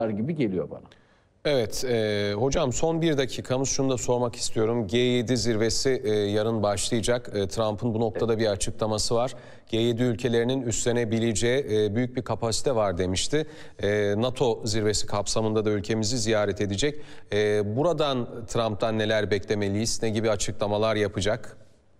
gibi geliyor bana. Evet, hocam son bir dakikamız, şunu da sormak istiyorum. G7 zirvesi yarın başlayacak. Trump'ın bu noktada bir açıklaması var. G7 ülkelerinin üstlenebileceği büyük bir kapasite var demişti. NATO zirvesi kapsamında da ülkemizi ziyaret edecek. Buradan Trump'tan neler beklemeliyiz? Ne gibi açıklamalar yapacak?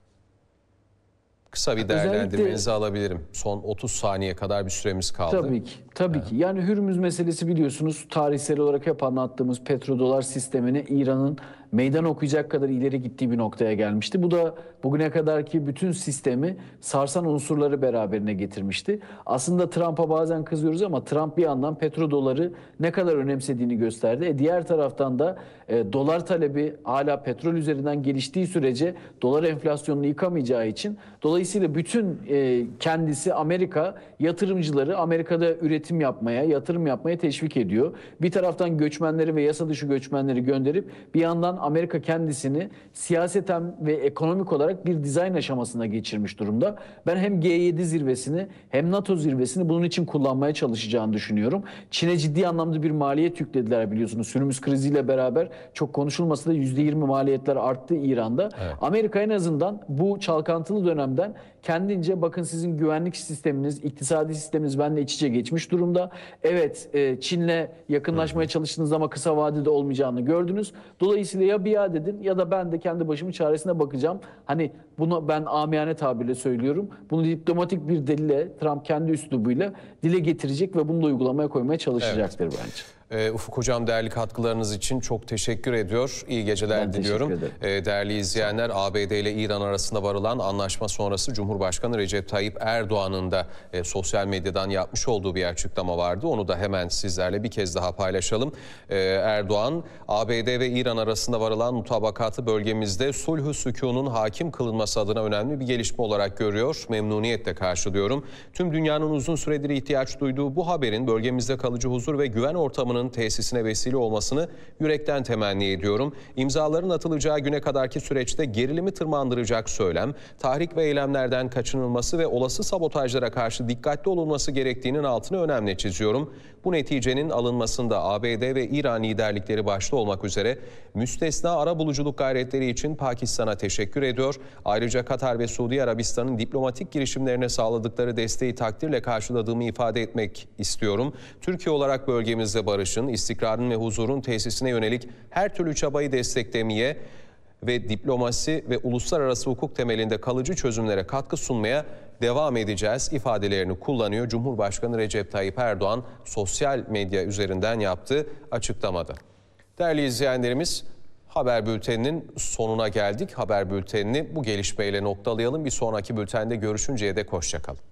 Kısa bir değerlendirmenizi alabilirim. Son 30 saniye kadar bir süremiz kaldı. Tabii ki. Yani Hürmüz meselesi, biliyorsunuz, tarihsel olarak hep anlattığımız petrodolar sistemini İran'ın meydan okuyacak kadar ileri gittiği bir noktaya gelmişti. Bu da bugüne kadarki bütün sistemi sarsan unsurları beraberine getirmişti. Aslında Trump'a bazen kızıyoruz ama Trump bir yandan petrodoları ne kadar önemsediğini gösterdi. Diğer taraftan da dolar talebi hala petrol üzerinden geliştiği sürece dolar enflasyonunu yıkamayacağı için, dolayısıyla bütün kendisi Amerika yatırımcıları Amerika'da üretim yapmaya, yatırım yapmaya teşvik ediyor. Bir taraftan göçmenleri ve yasa dışı göçmenleri gönderip bir yandan Amerika kendisini siyaseten ve ekonomik olarak bir dizayn aşamasına geçirmiş durumda. Ben hem G7 zirvesini hem NATO zirvesini bunun için kullanmaya çalışacağını düşünüyorum. Çin'e ciddi anlamda bir maliyet yüklediler, biliyorsunuz. Hürmüz kriziyle beraber çok konuşulmasa da %20 maliyetler arttı İran'da. Evet. Amerika en azından bu çalkantılı dönemden kendince, bakın sizin güvenlik sisteminiz, iktisadi sisteminiz benimle iç içe geçmiş durumda. Evet, Çin'le yakınlaşmaya çalıştınız ama kısa vadede olmayacağını gördünüz. Dolayısıyla ya biat edin ya da ben de kendi başımın çaresine bakacağım. Hani bunu ben amiyane tabirle söylüyorum. Bunu diplomatik bir dille Trump kendi üslubuyla dile getirecek ve bunu da uygulamaya koymaya çalışacaktır bence. Ufuk Hocam, değerli katkılarınız için çok teşekkür ediyor. İyi geceler diliyorum. Değerli izleyenler, ABD ile İran arasında varılan anlaşma sonrası Cumhurbaşkanı Recep Tayyip Erdoğan'ın da sosyal medyadan yapmış olduğu bir açıklama vardı. Onu da hemen sizlerle bir kez daha paylaşalım. Erdoğan, ABD ve İran arasında varılan mutabakatı bölgemizde sulh-ü sükûnun hakim kılınması adına önemli bir gelişme olarak görüyor. Memnuniyetle karşılıyorum. Tüm dünyanın uzun süredir ihtiyaç duyduğu bu haberin bölgemizde kalıcı huzur ve güven ortamının tesisine vesile olmasını yürekten temenni ediyorum. İmzaların atılacağı güne kadarki süreçte gerilimi tırmandıracak söylem, tahrik ve eylemlerden kaçınılması ve olası sabotajlara karşı dikkatli olunması gerektiğinin altını önemli çiziyorum. Bu neticenin alınmasında ABD ve İran liderlikleri başta olmak üzere müstesna arabuluculuk gayretleri için Pakistan'a teşekkür ediyor. Ayrıca Katar ve Suudi Arabistan'ın diplomatik girişimlerine sağladıkları desteği takdirle karşıladığımı ifade etmek istiyorum. Türkiye olarak bölgemizde barışın, istikrarın ve huzurun tesisine yönelik her türlü çabayı desteklemeye ve diplomasi ve uluslararası hukuk temelinde kalıcı çözümlere katkı sunmaya devam edeceğiz ifadelerini kullanıyor Cumhurbaşkanı Recep Tayyip Erdoğan sosyal medya üzerinden yaptığı açıklamada. Değerli izleyenlerimiz, haber bülteninin sonuna geldik. Haber bültenini bu gelişmeyle noktalayalım. Bir sonraki bültende görüşünceye dek hoşça kalın.